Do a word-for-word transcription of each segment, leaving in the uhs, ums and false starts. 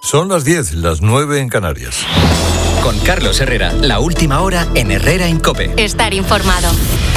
Son las diez, las nueve en Canarias. Con Carlos Herrera, la última hora en Herrera en COPE. Estar informado.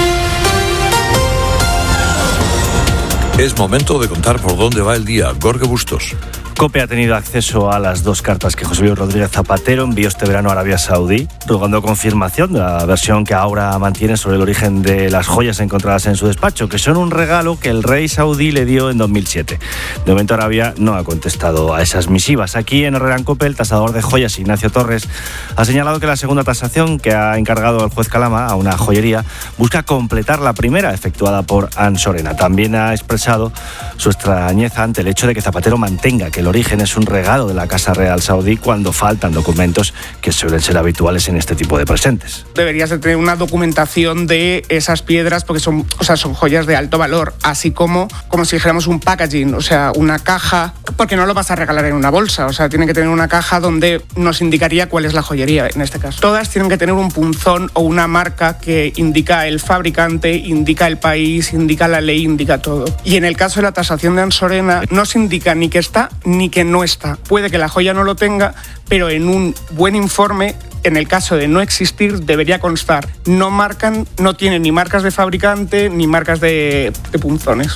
Es momento de contar por dónde va el día. Gorge Bustos. COPE ha tenido acceso a las dos cartas que José Luis Rodríguez Zapatero envió este verano a Arabia Saudí, rogando confirmación de la versión que ahora mantiene sobre el origen de las joyas encontradas en su despacho, que son un regalo que el rey saudí le dio en dos mil siete. De momento Arabia no ha contestado a esas misivas. Aquí en Herrera en COPE, el tasador de joyas Ignacio Torres ha señalado que la segunda tasación que ha encargado el juez Calama a una joyería busca completar la primera efectuada por Ansorena. También ha expresado su extrañeza ante el hecho de que Zapatero mantenga que el origen es un regalo de la Casa Real Saudí cuando faltan documentos que suelen ser habituales en este tipo de presentes. Deberías de tener una documentación de esas piedras porque son, o sea, son joyas de alto valor, así como, como si dijéramos un packaging, o sea, una caja, porque no lo vas a regalar en una bolsa, o sea, tiene que tener una caja donde nos indicaría cuál es la joyería en este caso. Todas tienen que tener un punzón o una marca que indica el fabricante, indica el país, indica la ley, indica todo. Y en el caso de la tasación de Ansorena no se indica ni que está ni que no está. Puede que la joya no lo tenga, pero en un buen informe, en el caso de no existir, debería constar. No marcan, no tienen ni marcas de fabricante ni marcas de, de punzones.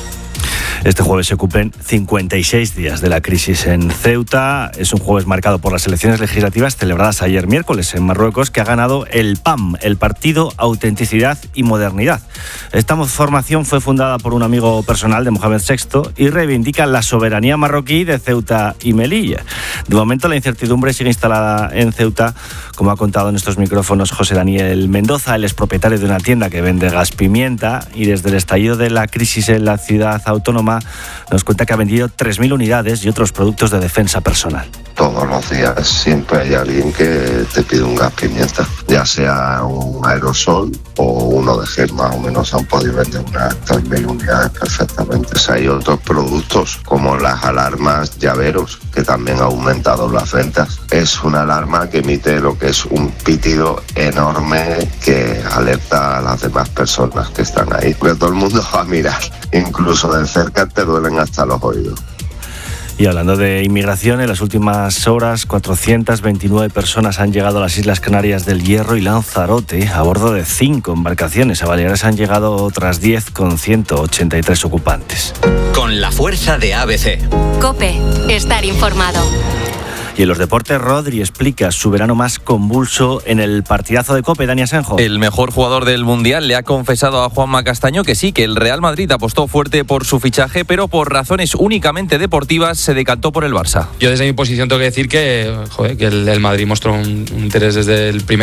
Este jueves se cumplen cincuenta y seis días de la crisis en Ceuta. Es un jueves marcado por las elecciones legislativas celebradas ayer miércoles en Marruecos, que ha ganado el P A M, el Partido Autenticidad y Modernidad. Esta formación fue fundada por un amigo personal de Mohamed sexto y reivindica la soberanía marroquí de Ceuta y Melilla. De momento la incertidumbre sigue instalada en Ceuta, como ha contado en estos micrófonos José Daniel Mendoza, el expropietario de una tienda que vende gas pimienta, y desde el estallido de la crisis en la ciudad autónoma nos cuenta que ha vendido tres mil unidades y otros productos de defensa personal. Todos los días siempre hay alguien que te pide un gas pimienta, ya sea un aerosol o uno de gel. Más o menos han podido vender unas tres mil unidades perfectamente. O sea, hay otros productos como las alarmas llaveros, que también han aumentado las ventas. Es una alarma que emite lo que es un pitido enorme que alerta a las demás personas que están ahí. Porque todo el mundo va a mirar, incluso de cerca te duelen hasta los oídos. Y hablando de inmigración, en las últimas horas cuatrocientas veintinueve personas han llegado a las Islas Canarias del Hierro y Lanzarote a bordo de cinco embarcaciones. A Baleares han llegado otras diez con ciento ochenta y tres ocupantes. Con la fuerza de A B C. COPE. Estar informado. Y en los deportes, Rodri explica su verano más convulso en el partidazo de COPE. Dani Asenjo. El mejor jugador del Mundial le ha confesado a Juanma Castaño que sí, que el Real Madrid apostó fuerte por su fichaje, pero por razones únicamente deportivas se decantó por el Barça. Yo desde mi posición tengo que decir que, joder, que el, el Madrid mostró un, un interés desde el primer